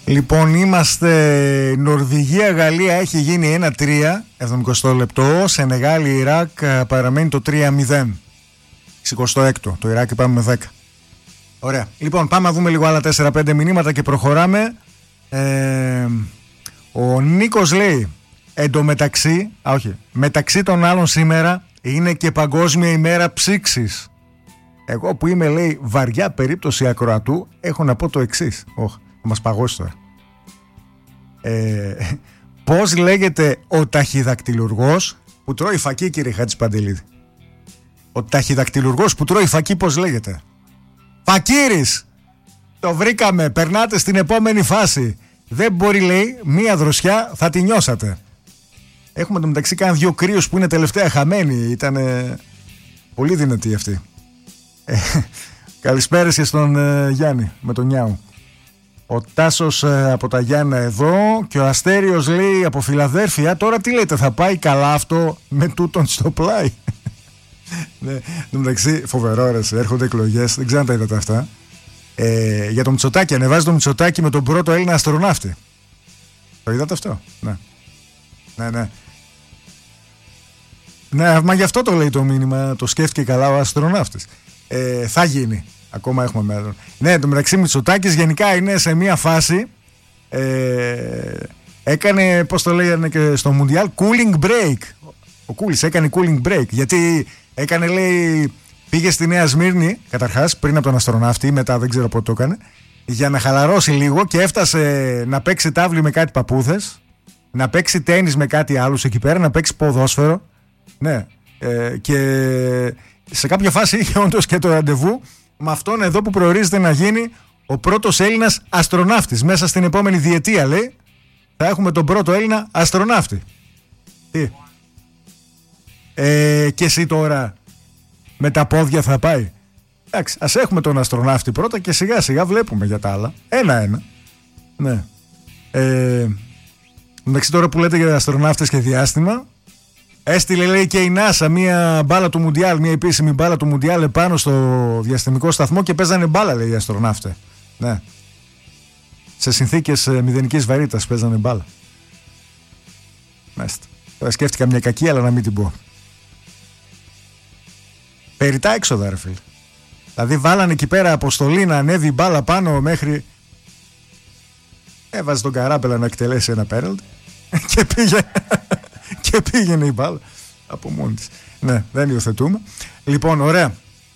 Λοιπόν, είμαστε Νορβηγία-Γαλλία, έχει γίνει 1-3, 70 λεπτό. Σενεγάλη-Ιράκ παραμένει το 3-0. 26ο, το Ιράκ πάμε με 10. Ωραία. Λοιπόν, πάμε να δούμε λίγο άλλα 4-5 μηνύματα και προχωράμε. Ο Νίκος λέει, εντωμεταξύ, μεταξύ των άλλων σήμερα είναι και Παγκόσμια ημέρα ψήξης. Εγώ που είμαι, λέει, βαριά περίπτωση ακροατού, έχω να πω το εξής. Θα μας παγώσει τώρα. Πώς λέγεται ο ταχυδακτυλουργός που τρώει φακί, κύριε Χατζηπαντελίδη? Ο ταχυδακτυλουργός που τρώει φακί πώς λέγεται? Φακύρης! Το βρήκαμε, περνάτε στην επόμενη φάση. Δεν μπορεί, λέει, μία δροσιά θα τη νιώσατε. Έχουμε το μεταξύ κάνει 2 κρύους που είναι τελευταία χαμένοι. Ήταν πολύ δυνατοί αυτοί. Καλησπέρα και στον Γιάννη με τον Νιάου. Ο Τάσος από τα Γιάννα εδώ. Και ο Αστέριος λέει από Φιλαδέλφια. Τώρα τι λέτε, θα πάει καλά αυτό με τούτον στο πλάι? Ναι, μεταξύ φοβερό, ρε, έρχονται εκλογές. Δεν ξέρω αν τα είδατε αυτά. Για το Μητσοτάκη, ανεβάζει το Μητσοτάκη με τον πρώτο Έλληνα αστροναύτη. Το είδατε αυτό? Ναι. Ναι, μα γι' αυτό το λέει το μήνυμα. Το σκέφτηκε καλά ο αστροναύτης. Θα γίνει. Ακόμα έχουμε μέλλον. Ναι, το μεταξύ Μητσοτάκης γενικά είναι σε μια φάση. Έκανε, πώς το λέγανε και στο Μουντιάλ, cooling break. Ο Κούλης έκανε cooling break. Γιατί έκανε, λέει, πήγε στη Νέα Σμύρνη καταρχάς πριν από τον αστροναύτη, μετά δεν ξέρω πότε το έκανε, για να χαλαρώσει λίγο και έφτασε να παίξει τάβλη με κάτι παππούδες, να παίξει τένις με κάτι άλλους εκεί πέρα, να παίξει ποδόσφαιρο. Ναι. Και σε κάποια φάση είχε όντως και το ραντεβού με αυτόν εδώ που προορίζεται να γίνει ο πρώτος Έλληνας αστροναύτης. Μέσα στην επόμενη διετία, λέει, θα έχουμε τον πρώτο Έλληνα αστροναύτη. Τι? Και εσύ τώρα με τα πόδια θα πάει? Εντάξει, ας έχουμε τον αστροναύτη πρώτα και σιγά σιγά βλέπουμε για τα άλλα. Ένα-ένα. Ναι. Εντάξει, τώρα που λέτε για αστροναύτες και διάστημα, έστειλε, λέει, και η NASA μια μπάλα του Μουντιάλ, μια επίσημη μπάλα του Μουντιάλ επάνω στο διαστημικό σταθμό και παίζανε μπάλα, λέει, οι αστροναύτες. Ναι. Σε συνθήκες μηδενικής βαρύτητας παίζανε μπάλα. Μάλιστα. Σκέφτηκα μια κακή, αλλά να μην την πω. Περιτά έξοδα, ρε φίλε. Δηλαδή βάλανε εκεί πέρα αποστολή να ανέβει η μπάλα πάνω μέχρι. Έβαζε τον Καράπελα να εκτελέσει ένα πέναλτι και πήγαινε η μπάλα από μόνη της. Ναι, δεν υιοθετούμε. Λοιπόν, ωραία.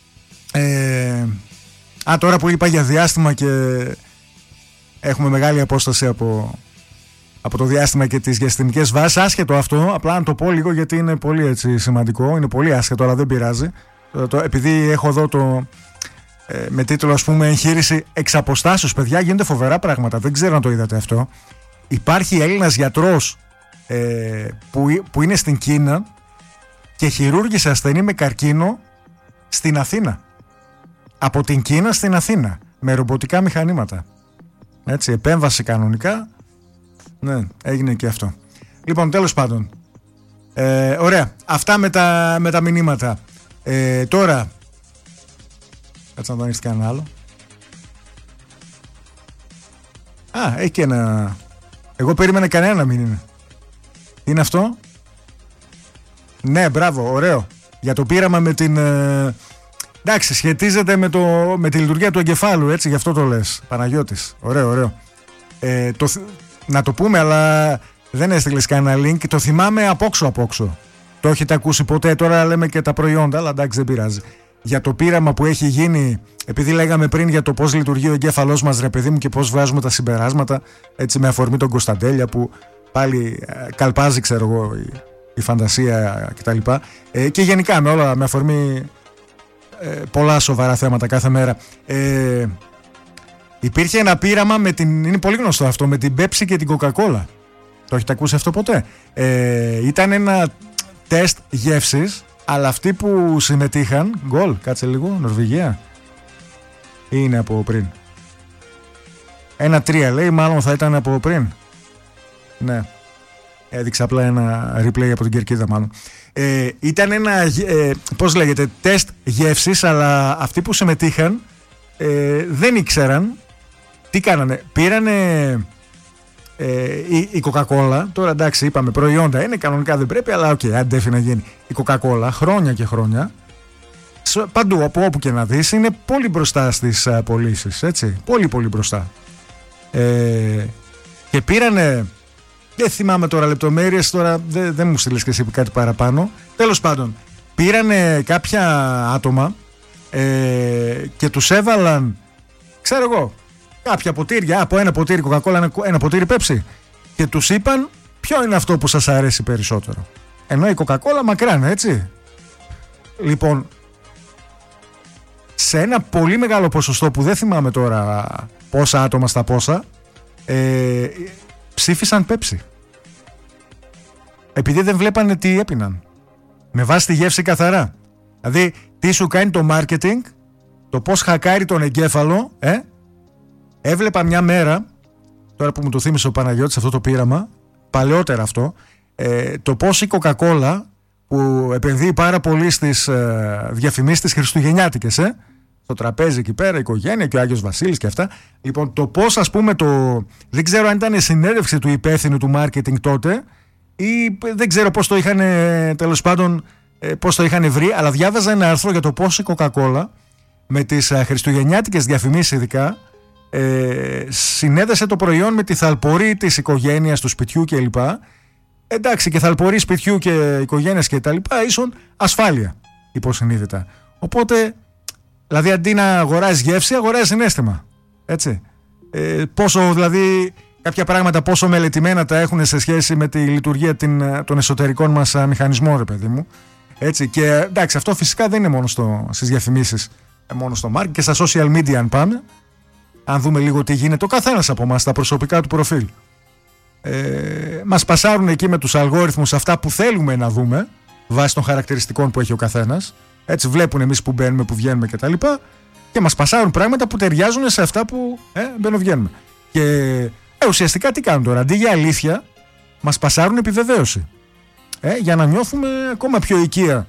Τώρα που είπα για διάστημα και έχουμε μεγάλη απόσταση από το διάστημα και τις διαστημικές βάσεις, άσχετο αυτό, απλά να το πω λίγο γιατί είναι πολύ έτσι σημαντικό, είναι πολύ άσχετο, αλλά δεν πειράζει. Επειδή έχω εδώ με τίτλο, ας πούμε, εγχείρηση εξ αποστάσεως, παιδιά, γίνονται φοβερά πράγματα, δεν ξέρω αν το είδατε αυτό. Υπάρχει Έλληνας γιατρός που είναι στην Κίνα και χειρούργησε ασθενή με καρκίνο στην Αθήνα. Από την Κίνα στην Αθήνα, με ρομποτικά μηχανήματα. Έτσι, επέμβαση κανονικά. Ναι, έγινε και αυτό. Λοιπόν, τέλος πάντων, ωραία, αυτά με τα μηνύματα. Τώρα κάτσε να το ανοίξει κανένα άλλο. Έχει και ένα. Εγώ περίμενα κανένα να μην είναι. Τι είναι αυτό? Ναι, μπράβο, ωραίο. Για το πείραμα με την. Εντάξει, σχετίζεται με τη λειτουργία του εγκεφάλου, έτσι, γι' αυτό το λες, Παναγιώτης. Ωραίο. Να το πούμε, αλλά δεν έστειλες κανένα link. Το θυμάμαι απόξω. Το έχετε ακούσει ποτέ? Τώρα λέμε και τα προϊόντα, αλλά εντάξει, δεν πειράζει. Για το πείραμα που έχει γίνει, επειδή λέγαμε πριν για το πώς λειτουργεί ο εγκέφαλός μας, ρε παιδί μου, και πώς βγάζουμε τα συμπεράσματα, έτσι, με αφορμή τον Κωνσταντέλια που πάλι καλπάζει, ξέρω εγώ, η φαντασία κτλ. Και γενικά με αφορμή πολλά σοβαρά θέματα κάθε μέρα. Υπήρχε ένα πείραμα είναι πολύ γνωστό αυτό, με την Pepsi και την Coca-Cola. Το έχετε ακούσει αυτό ποτέ? Ήταν ένα τεστ γεύσης, αλλά αυτοί που συμμετείχαν. Γκολ, κάτσε λίγο, Νορβηγία. Ή είναι από πριν? 1-3 λέει, μάλλον θα ήταν από πριν. Ναι. Έδειξα απλά ένα replay από την Κερκίδα, μάλλον. Ήταν ένα, πώς λέγεται, τεστ γεύσης, αλλά αυτοί που συμμετείχαν δεν ήξεραν τι κάνανε. Πήρανε η Coca-Cola, τώρα εντάξει είπαμε προϊόντα είναι, κανονικά δεν πρέπει, αλλά οκ, αντέφει να γίνει. Η Coca-Cola χρόνια και χρόνια, παντού από όπου και να δεις, είναι πολύ μπροστά στις πωλήσεις, έτσι, πολύ πολύ μπροστά. Και πήρανε, δεν θυμάμαι τώρα λεπτομέρειες, τώρα δεν μου στείλες και εσύ κάτι παραπάνω. Τέλος πάντων, πήρανε κάποια άτομα και τους έβαλαν, ξέρω εγώ, κάποια ποτήρια, από ένα ποτήρι Coca-Cola, ένα ποτήρι Pepsi, και τους είπαν ποιο είναι αυτό που σας αρέσει περισσότερο. Ενώ η Coca-Cola μακράν, έτσι. Λοιπόν, σε ένα πολύ μεγάλο ποσοστό που δεν θυμάμαι τώρα πόσα άτομα στα πόσα, ψήφισαν Pepsi. Επειδή δεν βλέπανε τι έπιναν. Με βάση τη γεύση καθαρά. Δηλαδή, τι σου κάνει το marketing, το πώς χακάρει τον εγκέφαλο, Έβλεπα μια μέρα, τώρα που μου το θύμισε ο Παναγιώτης αυτό το πείραμα, παλαιότερα αυτό, το πώς η Coca-Cola, που επενδύει πάρα πολύ στις διαφημίσεις της χριστουγεννιάτικες, στο τραπέζι εκεί πέρα, η οικογένεια και ο Άγιος Βασίλης και αυτά. Λοιπόν, το πώς, ας πούμε, δεν ξέρω αν ήταν η συνέντευξη του υπεύθυνου του marketing τότε, ή δεν ξέρω πώς το είχαν, τέλος πάντων, πώς το είχαν βρει, αλλά διάβαζα ένα άρθρο για το πώς η Coca-Cola με τις χριστουγεννιάτικες διαφημίσεις ειδικά, συνέδεσε το προϊόν με τη θαλπορή της οικογένειας, του σπιτιού κλπ. Εντάξει, και θαλπορή σπιτιού και οικογένειας και τα λοιπά ίσον ασφάλεια υποσυνείδητα. Οπότε, δηλαδή αντί να αγοράζει γεύση, αγοράζει συναίσθημα. Έτσι. Πόσο δηλαδή κάποια πράγματα πόσο μελετημένα τα έχουν σε σχέση με τη λειτουργία των εσωτερικών μας μηχανισμών, ρε παιδί μου. Έτσι. Και εντάξει, αυτό φυσικά δεν είναι μόνο στις διαφημίσεις, μόνο στο marketing, και στα social media αν πάμε. Αν δούμε λίγο τι γίνεται, ο καθένας από εμάς στα προσωπικά του προφίλ. Μας πασάρουν εκεί με τους αλγόριθμους αυτά που θέλουμε να δούμε, βάσει των χαρακτηριστικών που έχει ο καθένας. Έτσι βλέπουν εμείς που μπαίνουμε, που βγαίνουμε κτλ. Και μας πασάρουν πράγματα που ταιριάζουν σε αυτά που μπαίνουμε-βγαίνουμε. Και ουσιαστικά τι κάνουν τώρα, αντί για αλήθεια, μας πασάρουν επιβεβαίωση. Για να νιώθουμε ακόμα πιο οικεία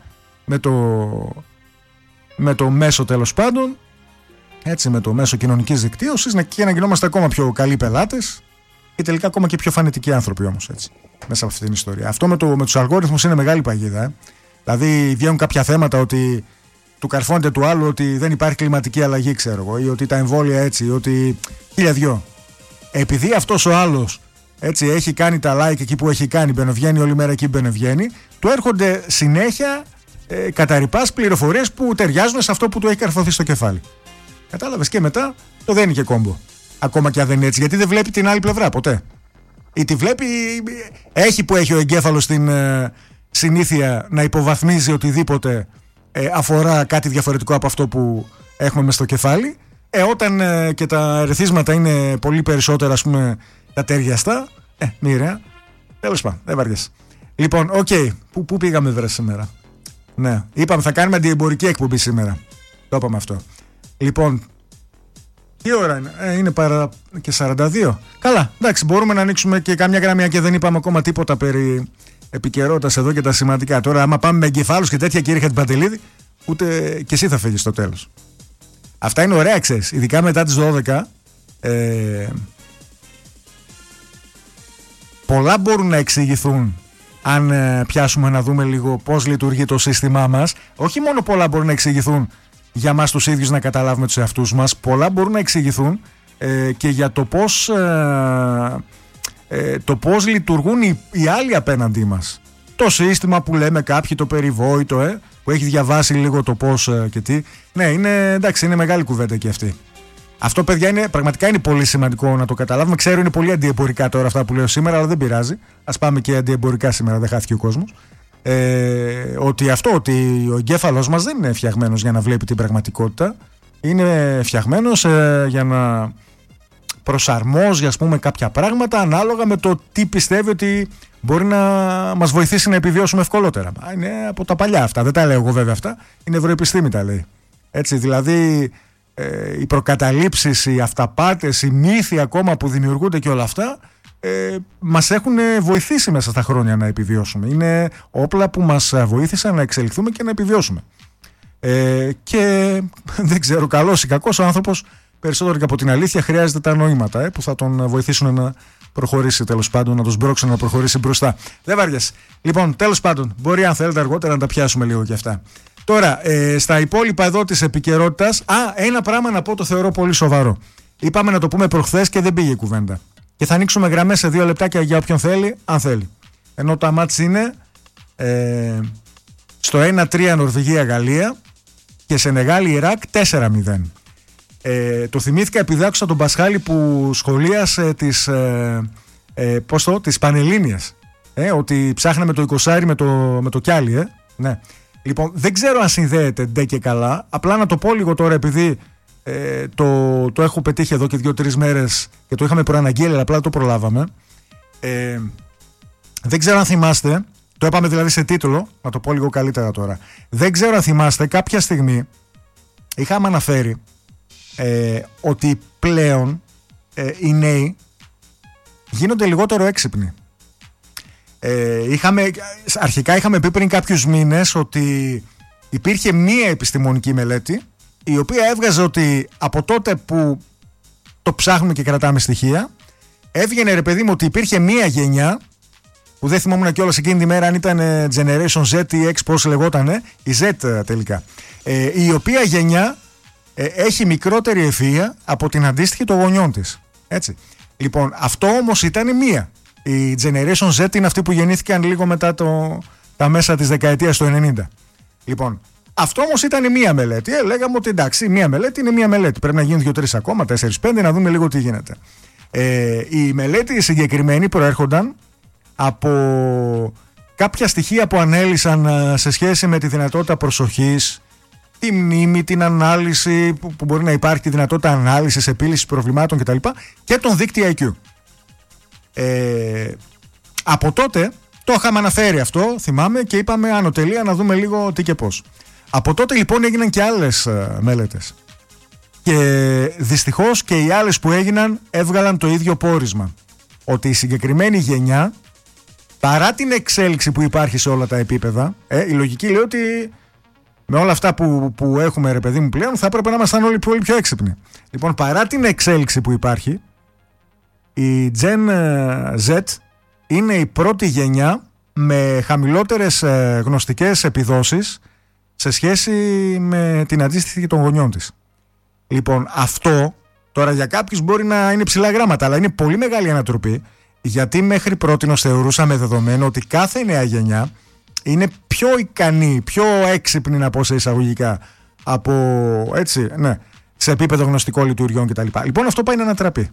με το μέσο, τέλος πάντων, έτσι, με το μέσο κοινωνικής δικτύωσης, και να γινόμαστε ακόμα πιο καλοί πελάτες και τελικά ακόμα και πιο φανετικοί άνθρωποι όμως, έτσι, μέσα από αυτή την ιστορία. Αυτό με τους αλγόριθμους είναι μεγάλη παγίδα. Δηλαδή βγαίνουν κάποια θέματα ότι του καρφώνεται του άλλου ότι δεν υπάρχει κλιματική αλλαγή, ξέρω εγώ, ή ότι τα εμβόλια έτσι, ότι χίλια δυο. Επειδή αυτός ο άλλος, έτσι, έχει κάνει τα like εκεί που έχει κάνει, μπαινοβγαίνει όλη μέρα εκεί που μπαινοβγαίνει, του έρχονται συνέχεια κατά ρηπάς πληροφορίες που ταιριάζουν σε αυτό που του έχει καρφωθεί στο κεφάλι. Κατάλαβες, και μετά το δένει και κόμπο. Ακόμα και αν δεν είναι έτσι, γιατί δεν βλέπει την άλλη πλευρά ποτέ. Ή τη βλέπει, έχει ο εγκέφαλος την συνήθεια να υποβαθμίζει οτιδήποτε αφορά κάτι διαφορετικό από αυτό που έχουμε μες στο κεφάλι. Όταν και τα ερεθίσματα είναι πολύ περισσότερα, ας πούμε, τα ταιριαστά, μοιραία. Τέλος πάντων, δεν βαριέσαι. Λοιπόν, πού πήγαμε βρε σήμερα? Ναι, είπαμε θα κάνουμε αντιεμπορική εκπομπή σήμερα. Το είπαμε αυτό. Λοιπόν, τι ώρα είναι? Είναι παρά και 42. Καλά, εντάξει, μπορούμε να ανοίξουμε και κάμια γραμμιά, και δεν είπαμε ακόμα τίποτα περί επικαιρότητας εδώ και τα σημαντικά. Τώρα, άμα πάμε με εγκεφάλους και τέτοια, κύριε Χατζηπαντελίδη, ούτε και εσύ θα φύγεις στο τέλος. Αυτά είναι ωραία, ξέρεις, ειδικά μετά τις 12. Πολλά μπορούν να εξηγηθούν αν πιάσουμε να δούμε λίγο πώς λειτουργεί το σύστημά μας. Όχι μόνο πολλά μπορούν να εξηγηθούν για μας τους ίδιους να καταλάβουμε τους εαυτούς μας, πολλά μπορούν να εξηγηθούν και για το πώς λειτουργούν οι άλλοι απέναντί μας. Το σύστημα που λέμε κάποιοι, το περιβόητο, που έχει διαβάσει λίγο το πώς και τι. Ναι, εντάξει, είναι μεγάλη κουβέντα και αυτή. Αυτό, παιδιά, πραγματικά είναι πολύ σημαντικό να το καταλάβουμε. Ξέρω, είναι πολύ αντιεμπορικά τώρα αυτά που λέω σήμερα, αλλά δεν πειράζει. Ας πάμε και αντιεμπορικά σήμερα, δεν χάθηκε ο κόσμος. Ότι ο εγκέφαλος μας δεν είναι φτιαγμένος για να βλέπει την πραγματικότητα. Είναι φτιαγμένος για να προσαρμόζει, ας πούμε, κάποια πράγματα ανάλογα με το τι πιστεύει ότι μπορεί να μας βοηθήσει να επιβιώσουμε ευκολότερα. Είναι από τα παλιά αυτά, δεν τα λέω εγώ βέβαια αυτά, η νευροεπιστήμη τα λέει. Έτσι, δηλαδή οι προκαταλήψεις, οι αυταπάτες, οι μύθοι ακόμα που δημιουργούνται και όλα αυτά μας έχουν βοηθήσει μέσα στα χρόνια να επιβιώσουμε. Είναι όπλα που μας βοήθησαν να εξελιχθούμε και να επιβιώσουμε. Και δεν ξέρω, καλός ή κακός ο άνθρωπος, περισσότερο και από την αλήθεια, χρειάζεται τα νοήματα που θα τον βοηθήσουν να προχωρήσει τέλος πάντων, να το σμπρώξουν να προχωρήσει μπροστά. Δεν βαριέσαι. Λοιπόν, τέλος πάντων, μπορεί αν θέλετε αργότερα να τα πιάσουμε λίγο κι αυτά. Τώρα, στα υπόλοιπα εδώ της επικαιρότητας, ένα πράγμα να πω, το θεωρώ πολύ σοβαρό. Είπαμε να το πούμε προχθές και δεν πήγε η κουβέντα. Και θα ανοίξουμε γραμμές σε 2 λεπτάκια για όποιον θέλει, αν θέλει. Ενώ τα μάτς είναι στο 1-3 Νορβηγία-Γαλλία και Σενεγάλη-Ιράκ 4-0. Το θυμήθηκα επειδή άκουσα τον Πασχάλη που σχολίασε τις Πανελλήνιες. Ότι ψάχναμε το 20 με το κιάλι. Ναι. Λοιπόν, δεν ξέρω αν συνδέεται ντε και καλά. Απλά να το πω λίγο τώρα, επειδή το έχω πετύχει εδώ και 2-3 μέρες και το είχαμε προαναγγείλει, απλά το προλάβαμε. Δεν ξέρω αν θυμάστε, το είπαμε δηλαδή σε τίτλο, να το πω λίγο καλύτερα τώρα. Δεν ξέρω αν θυμάστε, κάποια στιγμή είχαμε αναφέρει ότι πλέον οι νέοι γίνονται λιγότερο έξυπνοι. Αρχικά είχαμε πει πριν κάποιους μήνες ότι υπήρχε μία επιστημονική μελέτη η οποία έβγαζε ότι από τότε που το ψάχνουμε και κρατάμε στοιχεία, έβγαινε ρε παιδί μου ότι υπήρχε μία γενιά που δεν θυμόμουν κιόλας εκείνη τη μέρα αν ήταν Generation Z ή X, πώς λεγότανε, η Z τελικά, η οποία γενιά έχει μικρότερη ευφυΐα από την αντίστοιχη των γονιών της. Έτσι. Λοιπόν, αυτό όμως ήταν μία. Η Generation Z είναι αυτοί που γεννήθηκαν λίγο μετά τα μέσα της δεκαετίας του 90. Λοιπόν, αυτό όμως ήταν μία μελέτη. Λέγαμε ότι εντάξει, μία μελέτη είναι μία μελέτη. Πρέπει να γίνουν 2-3 ακόμα, 4-5, να δούμε λίγο τι γίνεται. Η μελέτη συγκεκριμένη προέρχονταν από κάποια στοιχεία που ανέλησαν σε σχέση με τη δυνατότητα προσοχής, τη μνήμη, την ανάλυση που μπορεί να υπάρχει, τη δυνατότητα ανάλυσης, επίλυσης προβλημάτων κτλ. Και τον δείκτη IQ. Από τότε το είχαμε αναφέρει αυτό, θυμάμαι, και είπαμε άνω τελεία να δούμε λίγο τι και πώς. Από τότε λοιπόν έγιναν και άλλες μελέτες. Και δυστυχώς και οι άλλες που έγιναν έβγαλαν το ίδιο πόρισμα. Ότι η συγκεκριμένη γενιά, παρά την εξέλιξη που υπάρχει σε όλα τα επίπεδα, η λογική λέει ότι με όλα αυτά που έχουμε ρε παιδί μου πλέον θα έπρεπε να ήμασταν όλοι πολύ πιο έξυπνοι. Λοιπόν, παρά την εξέλιξη που υπάρχει, η Gen Z είναι η πρώτη γενιά με χαμηλότερες γνωστικές επιδόσεις σε σχέση με την αντίστοιχη των γονιών της. Λοιπόν, αυτό τώρα για κάποιους μπορεί να είναι ψηλά γράμματα, αλλά είναι πολύ μεγάλη ανατροπή, γιατί μέχρι πρότινος θεωρούσαμε δεδομένο ότι κάθε νέα γενιά είναι πιο ικανή, πιο έξυπνη, να πω σε εισαγωγικά, από έτσι, ναι, σε επίπεδο γνωστικών λειτουργιών κτλ. Λοιπόν, αυτό πάει να ανατραπεί.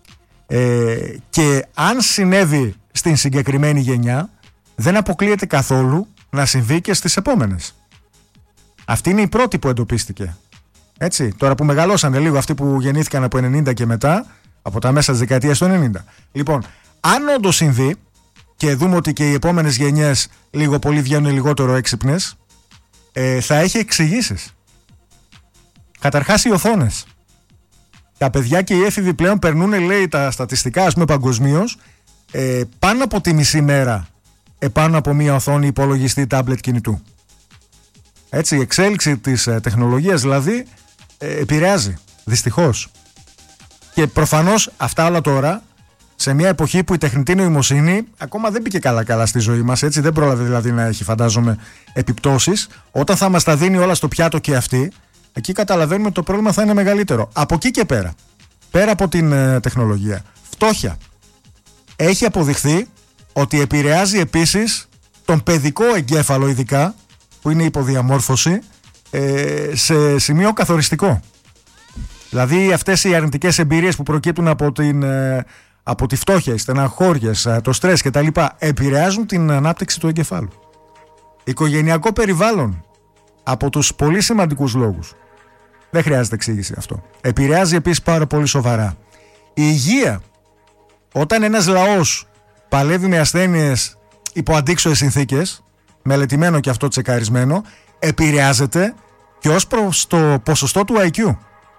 Και αν συνέβη στην συγκεκριμένη γενιά, δεν αποκλείεται καθόλου να συμβεί και στις επόμενες. Αυτή είναι η πρώτη που εντοπίστηκε. Έτσι, τώρα που μεγαλώσανε λίγο αυτοί που γεννήθηκαν από 90 και μετά, από τα μέσα της δεκαετίας του 90. Λοιπόν, αν όντως συμβεί και δούμε ότι και οι επόμενες γενιές λίγο πολύ βγαίνουν λιγότερο έξυπνες, θα έχει εξηγήσεις. Καταρχάς οι οθόνες. Τα παιδιά και οι έφηβοι πλέον περνούν, λέει, τα στατιστικά, ας πούμε, παγκοσμίως, πάνω από τη μισή μέρα επάνω από μία οθόνη υπολογιστή, τάμπλετ, κινητού. Έτσι, η εξέλιξη της τεχνολογίας δηλαδή επηρεάζει, δυστυχώς. Και προφανώς αυτά όλα τώρα, σε μια εποχή που η τεχνητή νοημοσύνη ακόμα δεν μπήκε καλά στη ζωή μας, έτσι, δεν πρόλαβε δηλαδή να έχει, φαντάζομαι, επιπτώσεις. Όταν θα μας τα δίνει όλα στο πιάτο και αυτή, εκεί καταλαβαίνουμε ότι το πρόβλημα θα είναι μεγαλύτερο. Από εκεί και πέρα από την τεχνολογία, φτώχεια. Έχει αποδειχθεί ότι επηρεάζει επίσης τον παιδικό εγκέφαλο, ειδικά, που είναι υποδιαμόρφωση, σε σημείο καθοριστικό. Δηλαδή αυτές οι αρνητικές εμπειρίες που προκύπτουν από τη φτώχεια, οι στεναχώριες, το στρες κτλ. Επηρεάζουν την ανάπτυξη του εγκεφάλου. Οικογενειακό περιβάλλον, από τους πολύ σημαντικούς λόγους. Δεν χρειάζεται εξήγηση αυτό. Επηρεάζει επίσης πάρα πολύ σοβαρά. Η υγεία. Όταν ένας λαός παλεύει με ασθένειες υπό αντίξωες συνθήκες, μελετημένο και αυτό τσεκαρισμένο, επηρεάζεται και ως προς το ποσοστό του IQ.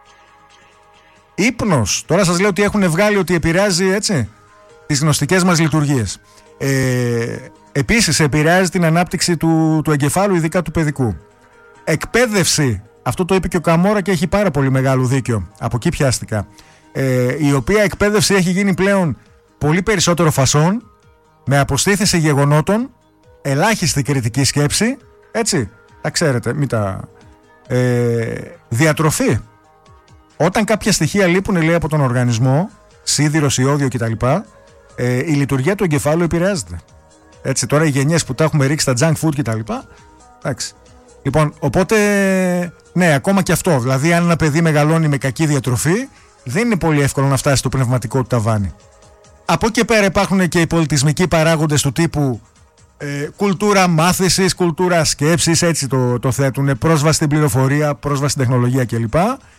Ύπνος. Τώρα σας λέω ότι έχουν βγάλει ότι επηρεάζει, έτσι, τις γνωστικές μας λειτουργίες. Επίσης επηρεάζει την ανάπτυξη του εγκεφάλου, ειδικά του παιδικού. Εκπαίδευση. Αυτό το είπε και ο Καμόρα και έχει πάρα πολύ μεγάλο δίκιο. Από εκεί πιάστηκα. Η οποία εκπαίδευση έχει γίνει πλέον πολύ περισσότερο φασόν, με αποστήθηση γεγονότων, ελάχιστη κριτική σκέψη, έτσι, τα ξέρετε, μην τα... διατροφή. Όταν κάποια στοιχεία λείπουν, λέει, από τον οργανισμό, σίδηρος, ιώδιο κτλ., η λειτουργία του εγκεφάλου επηρεάζεται. Έτσι, τώρα οι γενιές που τα έχουμε ρίξει στα junk food κτλ. Εντάξει. Λοιπόν, οπότε, ναι, ακόμα και αυτό. Δηλαδή, αν ένα παιδί μεγαλώνει με κακή διατροφή, δεν είναι πολύ εύκολο να φτάσει στο πνευματικό του ταβάνι. Από εκεί πέρα υπάρχουν και οι πολιτισμικοί παράγοντες του τύπου κουλτούρα μάθησης, κουλτούρα σκέψης, έτσι το θέτουν, πρόσβαση στην πληροφορία, πρόσβαση στην τεχνολογία κλπ.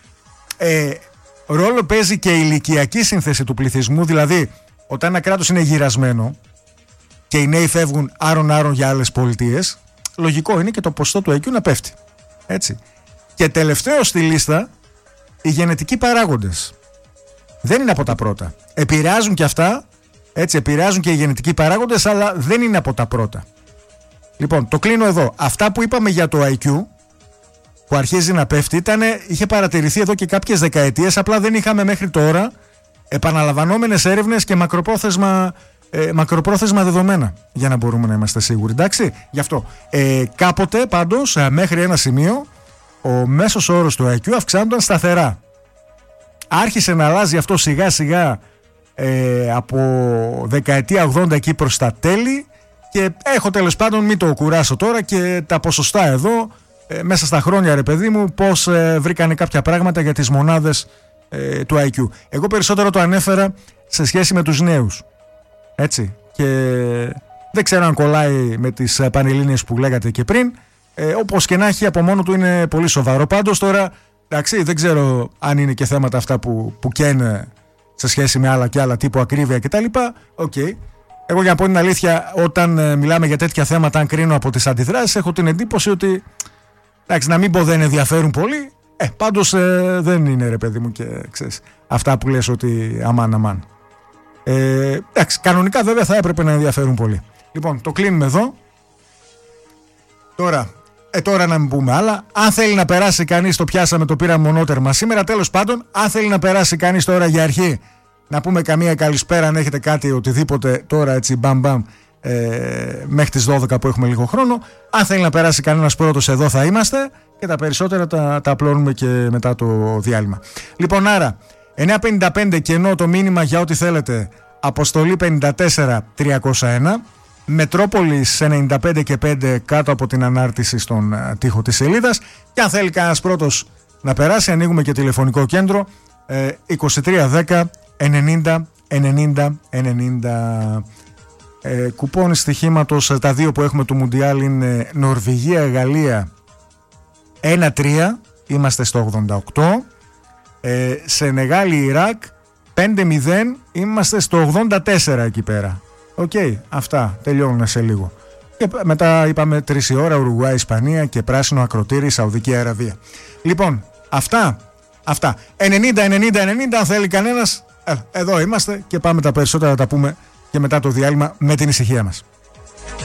Ρόλο παίζει και η ηλικιακή σύνθεση του πληθυσμού, δηλαδή όταν ένα κράτος είναι γυρασμένο και οι νέοι φεύγουν άρον-άρον για άλλες πολιτείες, λογικό είναι και το ποσοστό του IQ να πέφτει. Έτσι. Και τελευταίο στη λίστα, οι γενετικοί παράγοντες. Δεν είναι από τα πρώτα. Επηρεάζουν και αυτά, έτσι, επηρεάζουν και οι γενετικοί παράγοντες, αλλά δεν είναι από τα πρώτα. Λοιπόν, το κλείνω εδώ. Αυτά που είπαμε για το IQ, που αρχίζει να πέφτει, είχε παρατηρηθεί εδώ και κάποιες δεκαετίες, απλά δεν είχαμε μέχρι τώρα επαναλαμβανόμενες έρευνες και μακροπρόθεσμα δεδομένα για να μπορούμε να είμαστε σίγουροι. Εντάξει, γι' αυτό. Κάποτε πάντως, μέχρι ένα σημείο, ο μέσος όρος του IQ αυξάνονταν σταθερά. Άρχισε να αλλάζει αυτό σιγά σιγά από δεκαετία 80 εκεί προς τα τέλη, και έχω τέλος πάντων, μην το κουράσω τώρα, και τα ποσοστά εδώ μέσα στα χρόνια, ρε παιδί μου, πως βρήκανε κάποια πράγματα για τις μονάδες του IQ. Εγώ περισσότερο το ανέφερα σε σχέση με τους νέους, έτσι, και δεν ξέρω αν κολλάει με τις πανελλήνιες που λέγατε και πριν. Όπως και να έχει, από μόνο του είναι πολύ σοβαρό. Πάντως τώρα, εντάξει, δεν ξέρω αν είναι και θέματα αυτά που καίνε σε σχέση με άλλα και άλλα, τύπου ακρίβεια κτλ. Okay. Εγώ, για να πω την αλήθεια, όταν μιλάμε για τέτοια θέματα, αν κρίνω από τις αντιδράσεις, έχω την εντύπωση ότι, εντάξει, να μην πω δεν ενδιαφέρουν πολύ, πάντως δεν είναι, ρε παιδί μου, και ξέρεις, αυτά που λες ότι αμάν. Εντάξει, κανονικά βέβαια θα έπρεπε να ενδιαφέρουν πολύ. Λοιπόν, το κλείνουμε εδώ. Τώρα να μην πούμε άλλα. Αν θέλει να περάσει κανείς, το πιάσαμε, το πήραμε μονότερμα σήμερα. Τέλος πάντων, αν θέλει να περάσει κανείς τώρα για αρχή, να πούμε καμία καλησπέρα, αν έχετε κάτι, οτιδήποτε τώρα, έτσι, μπαμ, μέχρι τις 12 που έχουμε λίγο χρόνο. Αν θέλει να περάσει κανένας πρώτος, εδώ θα είμαστε, και τα περισσότερα τα απλώνουμε και μετά το διάλειμμα. Λοιπόν, άρα 9.55 και ενώ το μήνυμα για ό,τι θέλετε, αποστολή 54301, Μετρόπολης 95 και 5 κάτω από την ανάρτηση στον τοίχο της σελίδας. Και αν θέλει κανένας πρώτος να περάσει, ανοίγουμε και τηλεφωνικό κέντρο 2310 90 90 90. Κουπόνι στοιχήματος, τα δύο που έχουμε του Μουντιάλ είναι Νορβηγία-Γαλλία 1-3, είμαστε στο 88. Σενεγάλη-Ιράκ 5-0, είμαστε στο 84 εκεί πέρα. Οκ, αυτά τελειώνουν σε λίγο. Και μετά είπαμε 3 η ώρα Ουρουγουάη, Ισπανία και πράσινο ακροτήρι Σαουδική Αραβία. Λοιπόν, αυτά 90-90-90, αν θέλει κανένας, εδώ είμαστε, και πάμε τα περισσότερα να τα πούμε και μετά το διάλειμμα με την ησυχία μας.